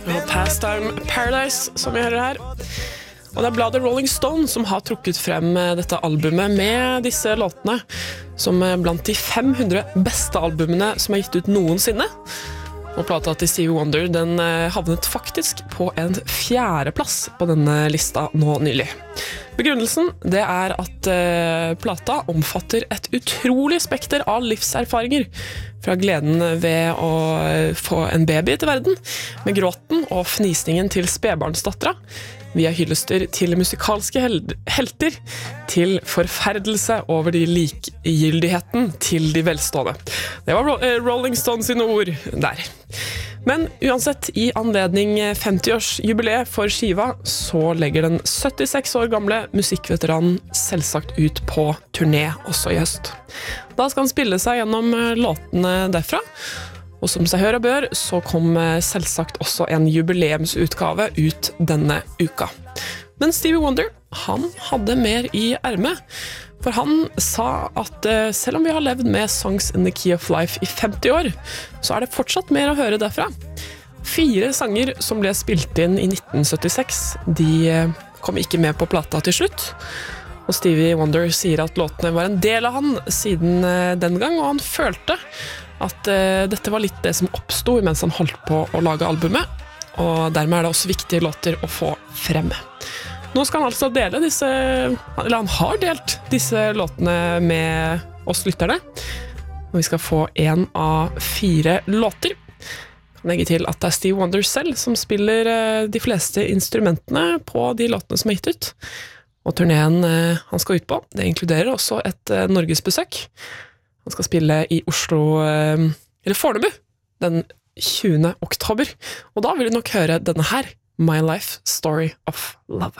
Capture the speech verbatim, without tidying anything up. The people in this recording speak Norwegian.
Og Pastime Paradise, som vi hører her. Og det er bladet Rolling Stone som har trukket frem dette albumet med disse låtene som blant de fem hundre beste albumene som er gitt ut noensinne. Og plata til Stevie Wonder, den havnet faktisk på en fjerdeplass på denne lista nå nylig. Begrunnelsen, det er at uh, plata omfatter et utrolig spekter av livserfaringer, fra gleden ved å få en baby til verden, med gråten og fnisningen til spedbarnsdattera, via hyllester til musikalske hel- helter, til forferdelse over de likegyldigheten til de velstående. Det var Ro- Rolling Stone sine ord der. Men uansett, i anledning femti-års-jubileet for skiva, så legger den syttiseks år gamle musikkveteranen selvsagt ut på turné også i høst. Da skal han spille seg gjennom låtene derfra, og som seg hør og bør, så kom selvsagt også en jubileumsutgave ut denne uka. Men Stevie Wonder, han hadde mer i ermet, for han sa at selv om vi har levd med Songs in the Key of Life i femti år, så er det fortsatt mer å høre derfra. Fire sanger som ble spilt inn i nitten syttiseks, de kom ikke med på plata til slutt. Og Stevie Wonder sier at låtene var en del av han siden den gang, og han følte at uh, dette var litt det som oppstod mens han holdt på å lage albumet, og dermed er det også viktige låter å få frem. Nå skal han altså dele disse, eller han har delt disse låtene med oss lytterne, og vi skal få en av fire låter. Jeg kan legge til at det er Stevie Wonder selv som spiller uh, de fleste instrumentene på de låtene som er gitt ut, og turneen uh, han skal ut på, det inkluderer også et uh, Norgesbesøk. Han skal spille i Oslo, eller Fornebu, den tjuende oktober. Og da vil du nok høre denne her, My Life Story of Love.